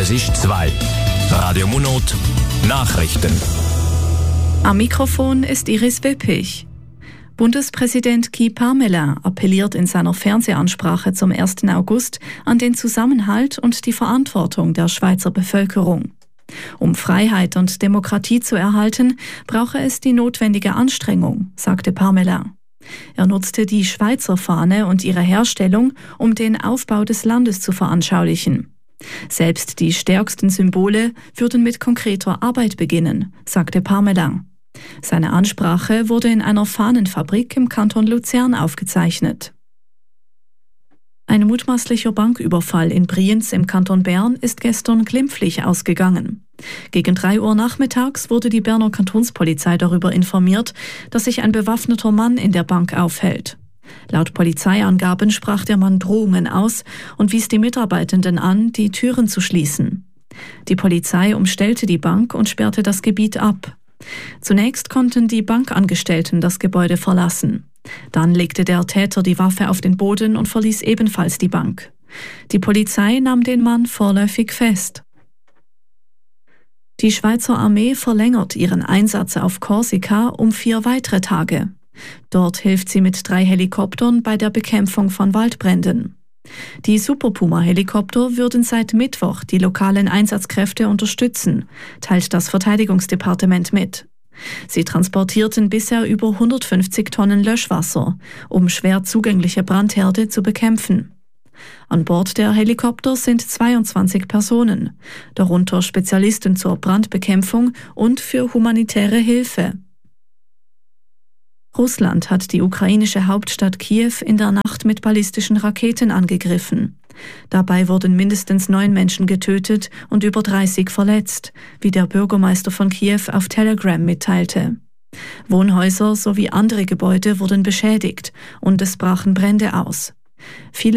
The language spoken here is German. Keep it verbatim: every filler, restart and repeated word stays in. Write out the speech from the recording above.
Es ist zwei. Radio Monot Nachrichten. Am Mikrofon ist Iris Wippich. Bundespräsident Guy Parmelin appelliert in seiner Fernsehansprache zum ersten August an den Zusammenhalt und die Verantwortung der Schweizer Bevölkerung. Um Freiheit und Demokratie zu erhalten, brauche es die notwendige Anstrengung, sagte Parmelin. Er nutzte die Schweizer Fahne und ihre Herstellung, um den Aufbau des Landes zu veranschaulichen. Selbst die stärksten Symbole würden mit konkreter Arbeit beginnen, sagte Parmelin. Seine Ansprache wurde in einer Fahnenfabrik im Kanton Luzern aufgezeichnet. Ein mutmaßlicher Banküberfall in Brienz im Kanton Bern ist gestern glimpflich ausgegangen. Gegen drei Uhr nachmittags wurde die Berner Kantonspolizei darüber informiert, dass sich ein bewaffneter Mann in der Bank aufhält. Laut Polizeiangaben sprach der Mann Drohungen aus und wies die Mitarbeitenden an, die Türen zu schließen. Die Polizei umstellte die Bank und sperrte das Gebiet ab. Zunächst konnten die Bankangestellten das Gebäude verlassen. Dann legte der Täter die Waffe auf den Boden und verließ ebenfalls die Bank. Die Polizei nahm den Mann vorläufig fest. Die Schweizer Armee verlängert ihren Einsatz auf Korsika um vier weitere Tage. Dort hilft sie mit drei Helikoptern bei der Bekämpfung von Waldbränden. Die Super Puma-Helikopter würden seit Mittwoch die lokalen Einsatzkräfte unterstützen, teilt das Verteidigungsdepartement mit. Sie transportierten bisher über hundertfünfzig Tonnen Löschwasser, um schwer zugängliche Brandherde zu bekämpfen. An Bord der Helikopter sind zweiundzwanzig Personen, darunter Spezialisten zur Brandbekämpfung und für humanitäre Hilfe. Russland hat die ukrainische Hauptstadt Kiew in der Nacht mit ballistischen Raketen angegriffen. Dabei wurden mindestens neun Menschen getötet und über dreißig verletzt, wie der Bürgermeister von Kiew auf Telegram mitteilte. Wohnhäuser sowie andere Gebäude wurden beschädigt und es brachen Brände aus. Viele